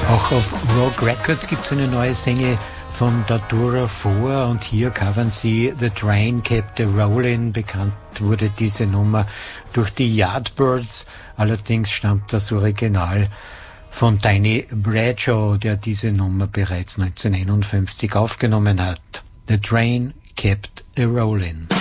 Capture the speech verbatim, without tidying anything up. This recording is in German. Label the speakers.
Speaker 1: Auch auf Rogue Records gibt es eine neue Single von Datura vor und hier covern sie The Train Kept a Rollin'. Bekannt wurde diese Nummer durch die Yardbirds, allerdings stammt das Original von Danny Bradshaw, der diese Nummer bereits neunzehnhunderteinundfünfzig aufgenommen hat. The Train Kept a Rollin'.